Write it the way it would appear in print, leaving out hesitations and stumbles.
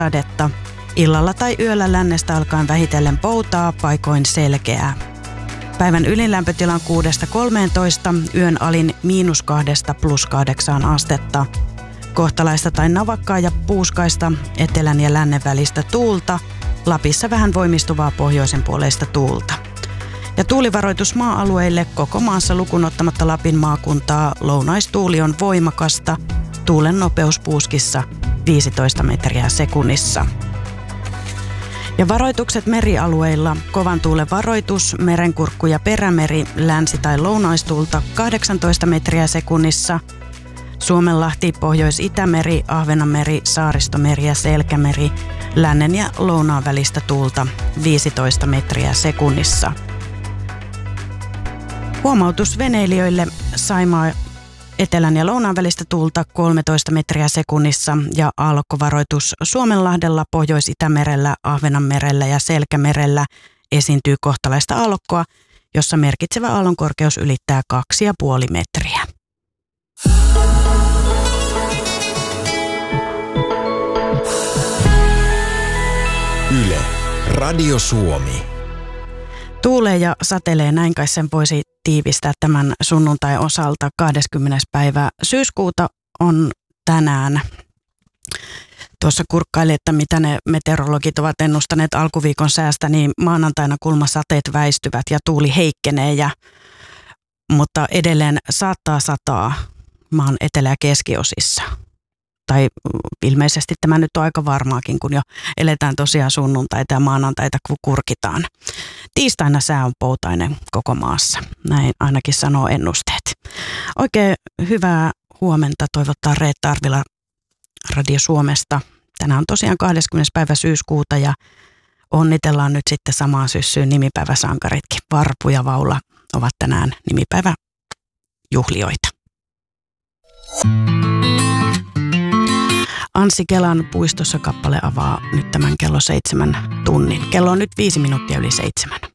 sadetta. Illalla tai yöllä lännestä alkaen vähitellen poutaa, paikoin selkeää. Päivän ylin lämpötila on 6–13, yön alin -2 +8 astetta. Kohtalaista tai navakkaa ja puuskaista etelän ja lännen välistä tuulta. Lapissa vähän voimistuvaa pohjoisen puoleista tuulta. Ja tuulivaroitus maa-alueille koko maassa lukuun ottamatta Lapin maakuntaa. Lounaistuuli on voimakasta. Tuulen nopeus puuskissa 15 metriä sekunnissa. Ja varoitukset merialueilla. Kovan tuulen varoitus, Merenkurkku ja Perämeri, länsi- tai lounaistuulta 18 metriä sekunnissa. Suomenlahti, Pohjois-Itämeri, Ahvenanmeri, Saaristomeri ja Selkämeri, lännen ja lounaan välistä tuulta 15 metriä sekunnissa. Huomautus veneilijöille: Saimaa, etelän ja lounaan välistä tuulta 13 metriä sekunnissa ja aallokkovaroitus Suomenlahdella, Pohjois-Itämerellä, Ahvenanmerellä ja Selkämerellä esiintyy kohtalaista aallokkoa, jossa merkitsevä aallonkorkeus ylittää 2,5 metriä. Yle, Radio Suomi. Tuulee ja satelee, näin kai sen voisi tiivistää tämän sunnuntai osalta. 20. päivä syyskuuta on tänään. Tuossa kurkkaili, että mitä ne meteorologit ovat ennustaneet alkuviikon säästä, niin maanantaina kulmasateet väistyvät ja tuuli heikkenee, mutta edelleen saattaa sataa maan etelä- ja keskiosissa. Tai ilmeisesti tämä nyt on aika varmaakin, kun jo eletään tosiaan sunnuntaita ja maanantaita, kun kurkitaan. Tiistaina sää on poutainen koko maassa, näin ainakin sanoo ennusteet. Oikein hyvää huomenta toivottaa Reetta Arvila Radio Suomesta. Tänään on tosiaan 20. päivä syyskuuta ja onnitellaan nyt sitten samaan syssyyn nimipäiväsankaritkin. Varpu ja Vaula ovat tänään nimipäiväjuhlioita. Anssi Kelan Puistossa kappale avaa nyt tämän kello 7 tunnin. Kello on nyt 5 minuuttia yli 7.